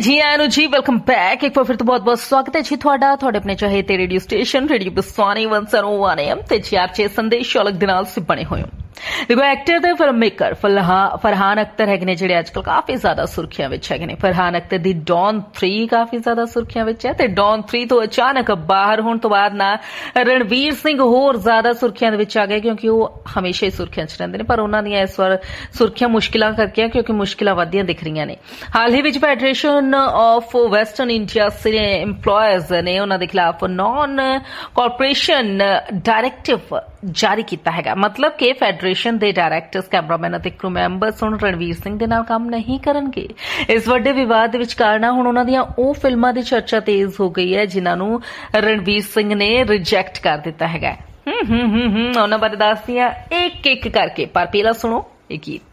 जी आया जी welcome back एक बार फिर तो बहुत बहुत स्वागत है जी थोड़ा थोड़े अपने चाहे ते radio station radio Baswani 101 AM ते जी आरचे संदेश अलग दे नाल से बने होए देखो एक्टर ते फिल्म मेकर फरहान अख्तर है ने जिहड़े आजकल काफी ज्यादा सुर्खियां विच है ने। फरहान अख्तर दी डॉन 3 काफी ज्यादा सुर्खियां विच है ते डॉन 3 तो अचानक बाहर होने तो बाद ना रणवीर सिंह होर ज्यादा सुर्खियां दे विच आ गए क्योंकि वो हमेशा ही सुर्खियां च रहिंदे ने पर उन्हां दी इस बार सुर्खियां मुश्किलां करके क्योंकि मुश्किलां वधियां दिख रही ने। हाल ही विच federation of western India cine employees ने उन्हां दे खिलाफ नॉन कॉरपोरेशन डायरेक्टिव जारी किया है। मतलब कि फेडरेशन के डायरैक्टर्स कैमरामैन और क्रू मैंबर्स हुण रणवीर सिंह दे नाल काम नहीं करनगे। इस वड्डे विवाद दे विचकार ना हुण उन्हां दियां ओह फिल्मां दी चर्चा तेज हो गई है जिन्हां नूं रणवीर सिंह ने रिजैक्ट कर दिता है। उन्हां बारे दसदी हां एक एक करके पर पहला सुणो ये गीत।